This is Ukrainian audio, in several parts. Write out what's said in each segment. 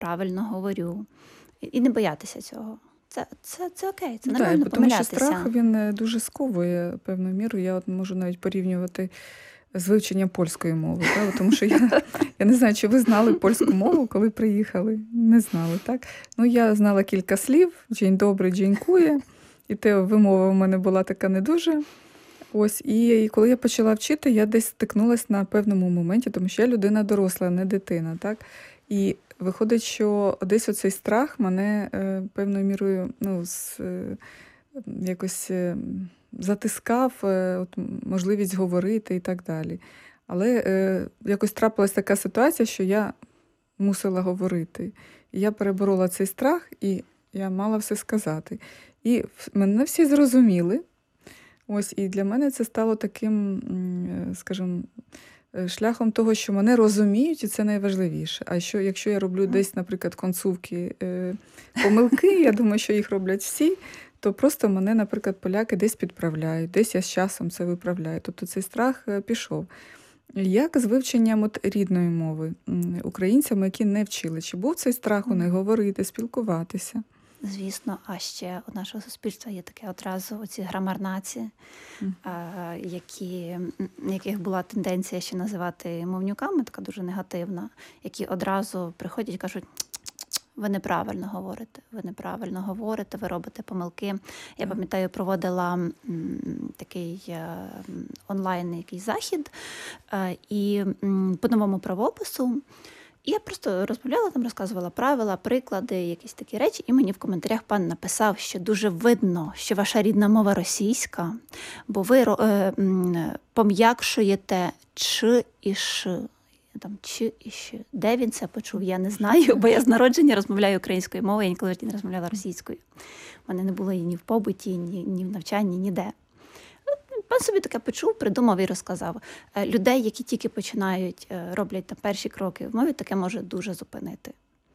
правильно говорю. І не боятися цього. Це окей, це Так, нормально тому що помилятися. страх, він дуже сковує певною мірою. Я можу навіть порівнювати з вивченням польської мови. Так? Тому що я не знаю, чи ви знали польську мову, коли приїхали? Не знали, так? Я знала кілька слів: «Дзень добрий», «Дзенькує», і вимова в мене була така не дуже. Ось, і коли я почала вчити, я десь стикнулася на певному моменті, тому що я людина доросла, не дитина, так? І виходить, що десь оцей страх мене певною мірою якось затискав, можливість говорити і так далі. Але якось трапилась така ситуація, що я мусила говорити. І я переборола цей страх, і я мала все сказати. І мене всі зрозуміли. Ось, і для мене це стало таким, скажімо, шляхом того, що мене розуміють, і це найважливіше. А якщо я роблю десь, наприклад, концовки, помилки, я думаю, що їх роблять всі, то просто мене, наприклад, поляки десь підправляють, десь я з часом це виправляю. Тобто цей страх пішов. Як з вивченням рідної мови українцями, які не вчили? Чи був цей страх у них говорити, спілкуватися? Звісно, а ще у нашого суспільства є таке одразу оці грамарнаці, яких була тенденція ще називати мовнюками, така дуже негативна, які одразу приходять і кажуть: ви неправильно говорите, ви робите помилки. Я пам'ятаю, проводила такий онлайн якийсь захід і по новому правопису. І я просто розказувала правила, приклади, якісь такі речі, і мені в коментарях пан написав, що дуже видно, що ваша рідна мова російська, бо ви пом'якшуєте «ч» і «ш». Там «ч» і «щ». Де він це почув, я не знаю, бо я з народження розмовляю українською мовою, я ніколи не розмовляла російською. У мене не було її ні в побуті, ні в навчанні, ніде. Пан собі таке почув, придумав і розказав. Людей, які тільки починають, роблять там перші кроки в мові, таке може дуже зупинити.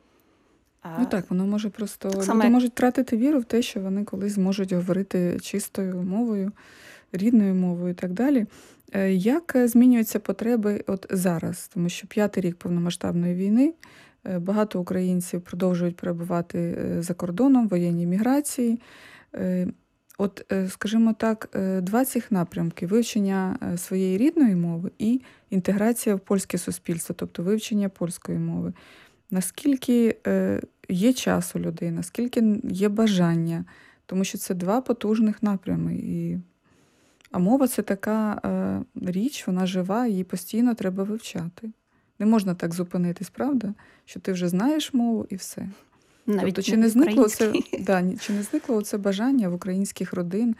Так, воно може просто... Саме... Люди можуть втратити віру в те, що вони колись зможуть говорити чистою мовою, рідною мовою і так далі. Як змінюються потреби зараз? Тому що 5-й рік повномасштабної війни, багато українців продовжують перебувати за кордоном, воєнній міграції. Скажімо так, 2 цих напрямки: вивчення своєї рідної мови і інтеграція в польське суспільство, тобто вивчення польської мови. Наскільки є час у людей, наскільки є бажання, тому що це 2 потужних напрями. А мова – це така річ, вона жива, її постійно треба вивчати. Не можна так зупинитись, правда? Що ти вже знаєш мову і все. Навіть тобто, чи не зникло це бажання в українських родин?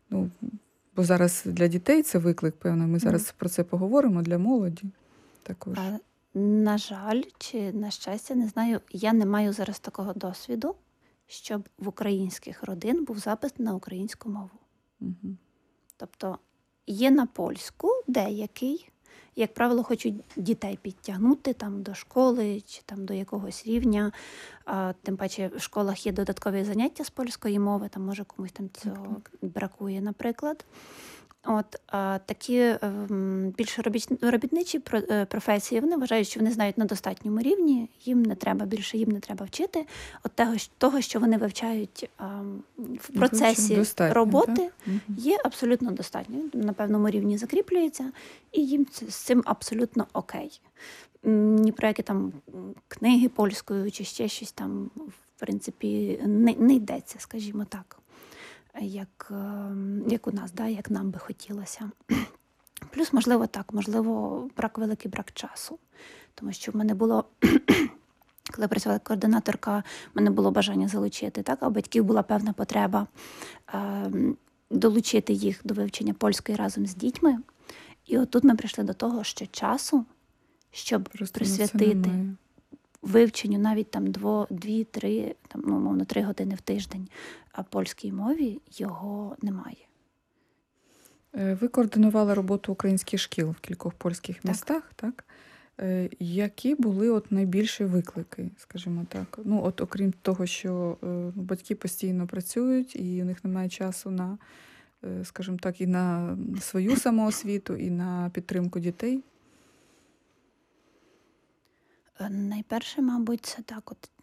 Бо зараз для дітей це виклик, певно, ми зараз про це поговоримо, для молоді також. На жаль, чи на щастя, не знаю, я не маю зараз такого досвіду, щоб в українських родин був запис на українську мову. Угу. Тобто є на польську деякий, як правило, хочуть дітей підтягнути там до школи чи там до якогось рівня. Тим паче в школах є додаткові заняття з польської мови, там може комусь там цього бракує, наприклад. Такі більш робітничі професії, вони вважають, що вони знають на достатньому рівні, їм не треба більше, їм не треба вчити. Того, що вони вивчають в процесі роботи, є абсолютно достатньо. На певному рівні закріплюється, і їм з цим абсолютно окей. Ні про які там книги польською чи ще щось там, в принципі, не йдеться, скажімо так. Як у нас, як нам би хотілося. Плюс, можливо, великий брак часу. Тому що в мене було, коли працювала координаторка, в мене було бажання залучити, а у батьків була певна потреба долучити їх до вивчення польської разом з дітьми. І отут ми прийшли до того, що часу, щоб присвятити вивченню навіть там 2-3, умовно 3 години в тиждень польській мові, його немає. Ви координували роботу українських шкіл в кількох польських містах, так? Які були найбільші виклики, скажімо так? Окрім того, що батьки постійно працюють і у них немає часу на, скажімо так, і на свою самоосвіту, і на підтримку дітей. Найперше, мабуть, це так, от